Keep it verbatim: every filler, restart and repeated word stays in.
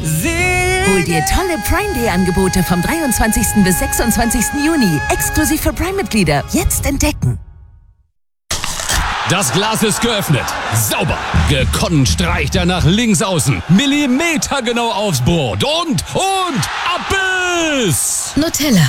Hol dir tolle Prime Day Angebote vom dreiundzwanzigsten bis sechsundzwanzigsten Juni. Exklusiv für Prime-Mitglieder. Jetzt entdecken. Das Glas ist geöffnet. Sauber. Gekonnt streicht er nach links außen. Millimetergenau aufs Brot. Und, und, Abbiss! Nutella.